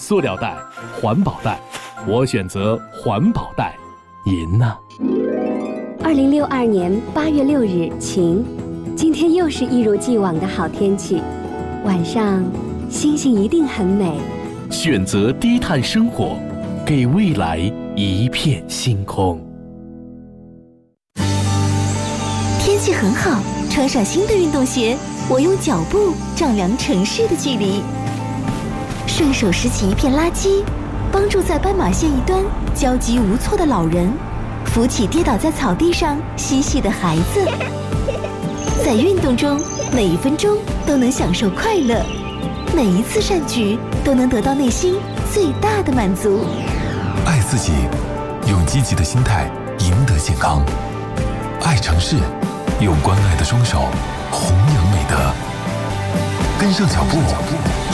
塑料袋、环保袋，我选择环保袋。您呢 ？2062年8月6日晴，今天又是一如既往的好天气，晚上星星一定很美。 选择低碳生活，给未来一片星空。 天气很好，穿上新的运动鞋，我用脚步丈量城市的距离，顺手拾起一片垃圾，帮助在斑马线一端焦急无措的老人，扶起跌倒在草地上嬉戏的孩子。在运动中，每一分钟都能享受快乐，每一次善举都能得到内心最大的满足。 爱自己，用积极的心态赢得健康。爱城市，用关爱的双手弘扬美德。跟上脚步，